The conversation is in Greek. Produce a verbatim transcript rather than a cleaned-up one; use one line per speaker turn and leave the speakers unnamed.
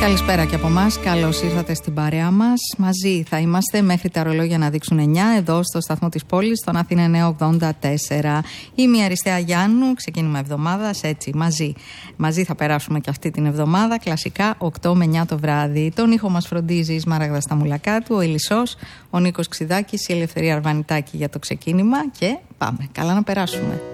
Καλησπέρα και από εμάς. Καλώς ήρθατε στην παρέα μας. Μαζί θα είμαστε μέχρι τα ρολόγια να δείξουν εννιά εδώ στο σταθμό της πόλης, στον Αθήνα εννιακόσια ογδόντα τέσσερα. Είμαι η Αριστεία Γιάννου. Ξεκίνημα εβδομάδας έτσι μαζί. Μαζί θα περάσουμε και αυτή την εβδομάδα. Κλασικά οκτώ με εννιά το βράδυ. Τον ήχο μας φροντίζει η Σμάραγδα Σταμουλακάτου, ο Ελισσός, ο Νίκος Ξιδάκης, η Ελευθερία Αρβανιτάκη για το ξεκίνημα. Και πάμε. Καλά να περάσουμε.